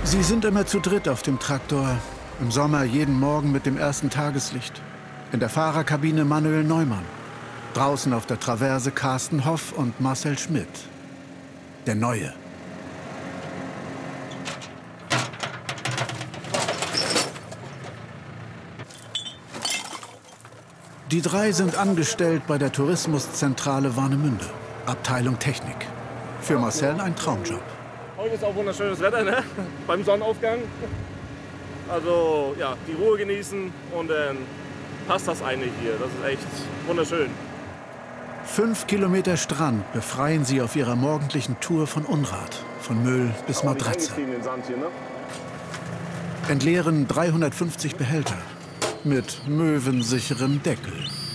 Sie sind immer zu dritt auf dem Traktor. Im Sommer jeden Morgen mit dem ersten Tageslicht. In der Fahrerkabine Manuel Neumann. Draußen auf der Traverse Carsten Hoff und Marcel Schmidt. Der Neue. Die drei sind angestellt bei der Tourismuszentrale Warnemünde. Abteilung Technik. Für Marcel ein Traumjob. Heute ist auch wunderschönes Wetter, ne? Beim Sonnenaufgang. Also ja, die Ruhe genießen und dann passt das eigentlich hier. Das ist echt wunderschön. 5 Kilometer Strand befreien sie auf ihrer morgendlichen Tour von Unrat, von Müll bis Matratze. Den Sand hier, ne? Entleeren 350 Behälter mit möwensicherem Deckel.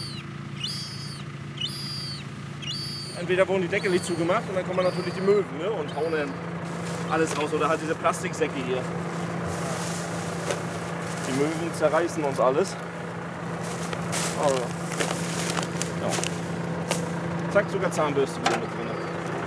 Entweder wurden die Deckel nicht zugemacht und dann kommen natürlich die Möwen, ne? Und hauen dann alles raus. Oder halt diese Plastiksäcke hier. Die Möwen zerreißen uns alles. Also, ja. Zack, sogar Zahnbürste wieder mit drin.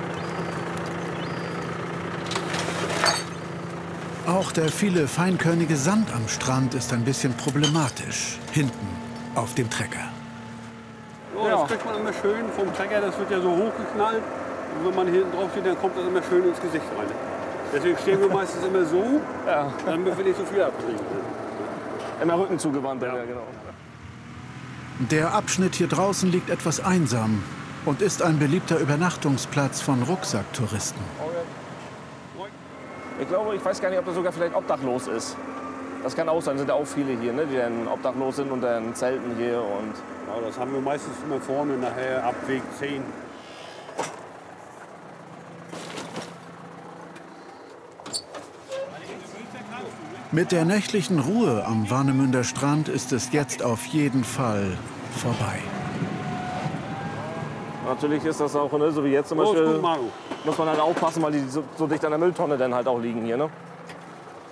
Auch der viele feinkörnige Sand am Strand ist ein bisschen problematisch. Hinten auf dem Trecker. Ja, das kriegt man immer schön vom Trecker, das wird ja so hochgeknallt. Und wenn man hier hinten drauf steht, dann kommt das immer schön ins Gesicht rein. Deswegen stehen wir meistens immer so, damit wir nicht so viel abkriegen. Immer Rücken zugewandt, ja genau. Der Abschnitt hier draußen liegt etwas einsam und ist ein beliebter Übernachtungsplatz von Rucksacktouristen. Ich weiß gar nicht, ob das sogar vielleicht obdachlos ist. Das kann auch sein, sind ja auch viele hier, ne, die dann obdachlos sind und dann zelten hier. Und ja, das haben wir meistens immer vorne, nachher ab Weg 10. Mit der nächtlichen Ruhe am Warnemünder Strand ist es jetzt auf jeden Fall vorbei. Natürlich ist das auch, ne, so wie jetzt zum Beispiel, muss man halt aufpassen, weil die so dicht an der Mülltonne dann halt auch liegen hier. Ne?